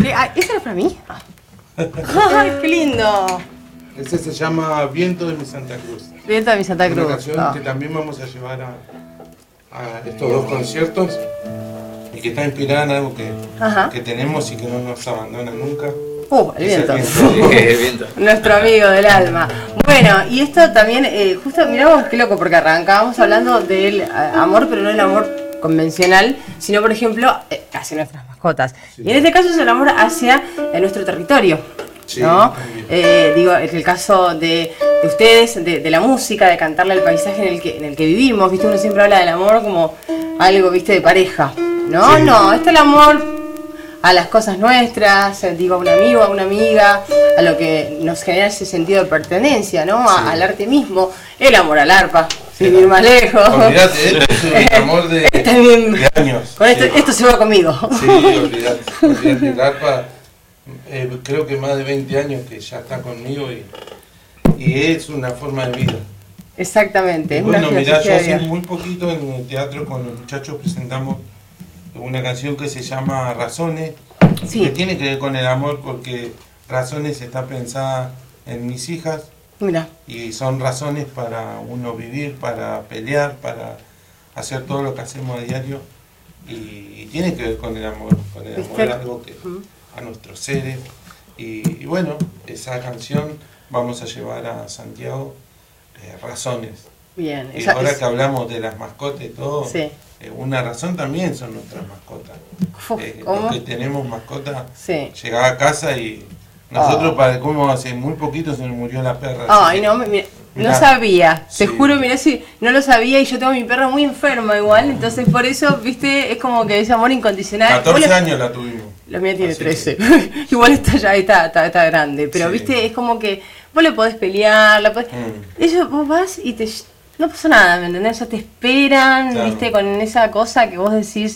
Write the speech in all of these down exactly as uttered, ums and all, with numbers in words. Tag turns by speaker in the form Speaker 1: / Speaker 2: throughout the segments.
Speaker 1: ¿Esa era para mí? ¡Ay, qué lindo!
Speaker 2: Ese se llama Viento de mi Santa Cruz.
Speaker 1: Viento de mi Santa Cruz.
Speaker 2: Una canción
Speaker 1: oh.
Speaker 2: que también vamos a llevar a, a estos dos conciertos y que está inspirada en algo que, que tenemos y que no nos abandona nunca.
Speaker 1: Uh, el viento.
Speaker 2: El viento.
Speaker 3: Sí, el viento.
Speaker 1: Nuestro amigo del alma. Bueno, y esto también, eh, justo miramos qué loco, porque arrancábamos hablando del amor, pero no el amor convencional, sino por ejemplo, eh, hacia nuestras mascotas. Sí. Y en este caso es el amor hacia eh, nuestro territorio. Sí, ¿no? Eh, digo, en el caso de, de ustedes, de, de la música, de cantarle al paisaje en el que en el que vivimos, ¿viste? Uno siempre habla del amor como algo, ¿viste? De pareja. No, sí. no, este es el amor a las cosas nuestras, digo, a un amigo, a una amiga, a lo que nos genera ese sentido de pertenencia, ¿no? A, sí. Al arte mismo, el amor al arpa, sin ir más lejos.
Speaker 2: Olvídate, esto es el amor de, de años.
Speaker 1: Con esto, sí. esto se va conmigo.
Speaker 2: Sí, olvídate, olvídate, el arpa, eh, creo que más de veinte años que ya está conmigo y, y es una forma de vida.
Speaker 1: Exactamente.
Speaker 2: Y bueno, mirá, yo hace muy poquito en el teatro con los muchachos presentamos una canción que se llama Razones, sí. que tiene que ver con el amor porque Razones está pensada en mis hijas.
Speaker 1: Mira. Y
Speaker 2: son razones para uno vivir, para pelear, para hacer todo lo que hacemos a diario y, y tiene que ver con el amor, con el amor algo que uh-huh. a nuestros seres y, y bueno, esa canción vamos a llevar a Santiago, eh, Razones.
Speaker 1: Bien.
Speaker 2: Y
Speaker 1: esa,
Speaker 2: ahora
Speaker 1: es...
Speaker 2: que hablamos de las mascotas y todo,
Speaker 1: sí.
Speaker 2: eh, una razón también son nuestras mascotas.
Speaker 1: Uf,
Speaker 2: eh, los que tenemos mascotas,
Speaker 1: sí.
Speaker 2: llegaba a casa y nosotros, oh. para como hace muy poquito se nos murió la perra.
Speaker 1: Ay, no, mira, no sabía, sí. te juro, mirá si no lo sabía y yo tengo a mi perra muy enferma igual, entonces por eso, viste, es como que es amor incondicional.
Speaker 2: catorce
Speaker 1: bueno,
Speaker 2: años la tuvimos.
Speaker 1: La mía tiene así trece, que... igual está ya está, está, está grande, pero sí. viste, es como que vos le podés pelear, la podés... Mm. Ellos vos vas y te... no pasa nada, ¿me entendés? Ya te esperan, claro. viste, con esa cosa que vos decís...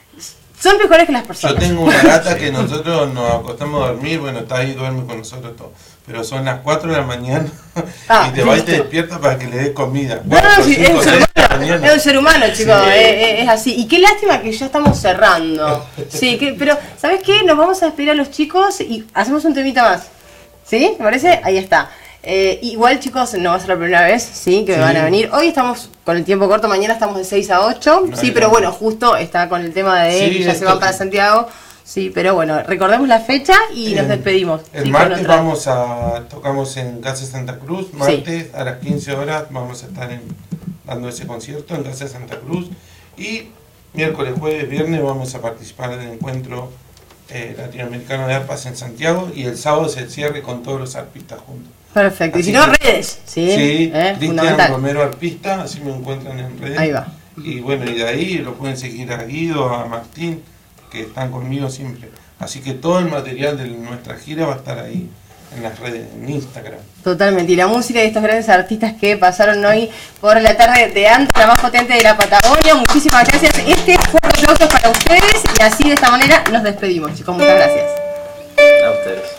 Speaker 1: Son mejores que las personas.
Speaker 2: Yo tengo una gata que nosotros nos acostamos a dormir, bueno, está ahí, duerme con nosotros todo. Pero son las cuatro de la mañana ah, y te vas y te despiertas para que le des comida.
Speaker 1: No, no, sí, es un ser humano, es un ser humano, chicos, sí. es, es así. Y qué lástima que ya estamos cerrando. Sí, que, pero ¿sabes qué? Nos vamos a despedir a los chicos y hacemos un temita más. ¿Sí? ¿Me parece? Ahí está. Eh, igual, chicos, no va a ser la primera vez, sí, que sí. van a venir. Hoy estamos con el tiempo corto, mañana estamos de seis a ocho, no, sí, pero bueno, justo está con el tema de sí, ya se van para Santiago, sí, pero bueno, recordemos la fecha y eh, nos despedimos.
Speaker 2: El
Speaker 1: sí,
Speaker 2: martes vamos a, tocamos en Casa Santa Cruz, martes sí. a las quince horas vamos a estar en, dando ese concierto en Casa Santa Cruz y miércoles, jueves, viernes vamos a participar en el encuentro eh, latinoamericano de arpas en Santiago y el sábado es el cierre con todos los arpistas juntos.
Speaker 1: Perfecto, así y si no, redes, ¿sí?
Speaker 2: Sí,
Speaker 1: ¿eh?
Speaker 2: Cristian Romero Arpista, así me encuentran en redes.
Speaker 1: Ahí va.
Speaker 2: Y bueno, y de ahí lo pueden seguir a Guido, a Martín, que están conmigo siempre. Así que todo el material de nuestra gira va a estar ahí en las redes, en Instagram.
Speaker 1: Totalmente, y la música de estos grandes artistas que pasaron hoy por la tarde de Ant, la más potente de la Patagonia. Muchísimas gracias. Este fue un aplauso para ustedes y así de esta manera nos despedimos, chicos. Muchas gracias.
Speaker 3: A ustedes.